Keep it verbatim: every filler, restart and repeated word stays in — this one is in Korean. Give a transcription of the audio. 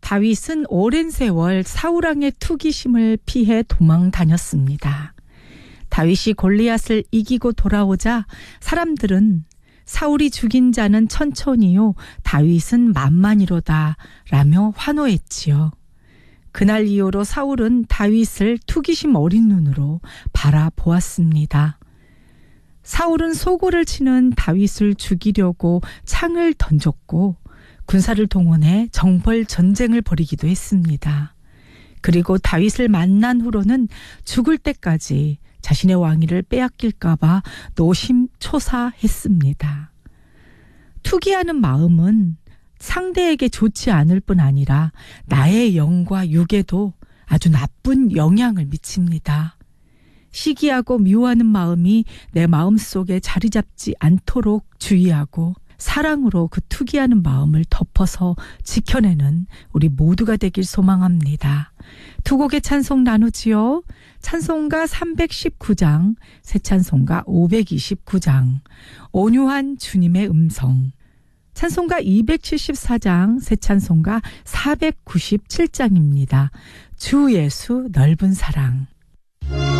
다윗은 오랜 세월 사울왕의 투기심을 피해 도망 다녔습니다. 다윗이 골리앗을 이기고 돌아오자 사람들은 사울이 죽인 자는 천천히요 다윗은 만만이로다 라며 환호했지요. 그날 이후로 사울은 다윗을 투기심 어린 눈으로 바라보았습니다. 사울은 소고를 치는 다윗을 죽이려고 창을 던졌고 군사를 동원해 정벌 전쟁을 벌이기도 했습니다. 그리고 다윗을 만난 후로는 죽을 때까지 자신의 왕위를 빼앗길까 봐 노심초사했습니다. 투기하는 마음은 상대에게 좋지 않을 뿐 아니라 나의 영과 육에도 아주 나쁜 영향을 미칩니다. 시기하고 미워하는 마음이 내 마음속에 자리 잡지 않도록 주의하고 사랑으로 그 투기하는 마음을 덮어서 지켜내는 우리 모두가 되길 소망합니다. 두 곡의 찬송 나누지요. 찬송가 삼백십구 장, 새 찬송가 오백이십구 장, 온유한 주님의 음성. 찬송가 이백칠십사 장, 새 찬송가 사백구십칠 장입니다. 주 예수 넓은 사랑.